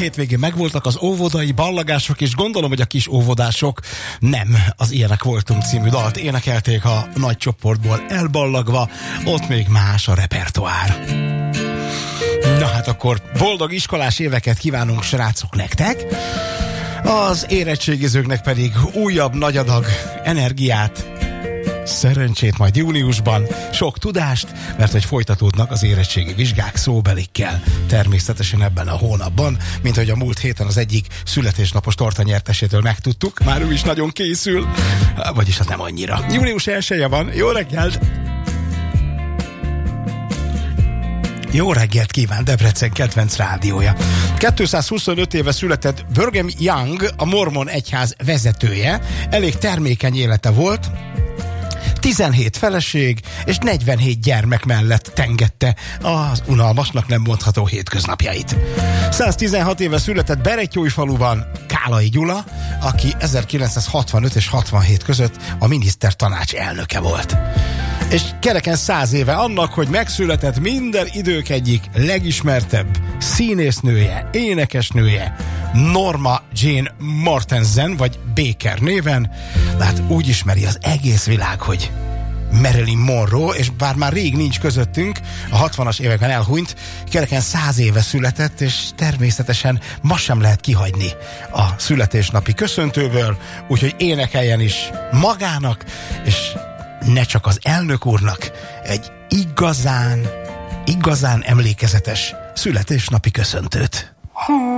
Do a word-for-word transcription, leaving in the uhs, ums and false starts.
hétvégén megvoltak az óvodai ballagások, és gondolom, hogy a kis óvodások nem az Ilyenek voltunk című dalt énekelték a nagy csoportból elballagva, ott még más a repertoár. Na hát akkor boldog iskolás éveket kívánunk, srácok, nektek, az érettségizőknek pedig újabb nagy adag energiát, szerencsét majd júniusban, sok tudást, mert hogy folytatódnak az érettségi vizsgák szóbelikkel, természetesen ebben a hónapban, mint hogy a múlt héten az egyik születésnapos torta nyertesétől megtudtuk, már ő is nagyon készül, vagyis hát nem annyira. június elseje van, jó reggelt! Jó reggelt kíván Debrecen kedvenc rádiója. kétszázhuszonöt éve született Brigham Young, a mormon egyház vezetője, elég termékeny élete volt, tizenhét feleség és negyvenhét gyermek mellett tengette az unalmasnak nem mondható hétköznapjait. száztizenhat éve született Berettyóújfaluban Kálai Gyula, aki ezerkilencszázhatvanöt és hatvanhét között a minisztertanács elnöke volt. És kereken száz éve annak, hogy megszületett minden idők egyik legismertebb színésznője, énekesnője, Norma Jean Mortensen, vagy Baker néven, de hát úgy ismeri az egész világ, hogy Marilyn Monroe, és bár már rég nincs közöttünk, a hatvanas években elhunyt, kereken száz éve született, és természetesen ma sem lehet kihagyni a születésnapi köszöntőből, úgyhogy énekeljen is magának, és ne csak az elnök úrnak egy igazán, igazán emlékezetes születésnapi köszöntőt.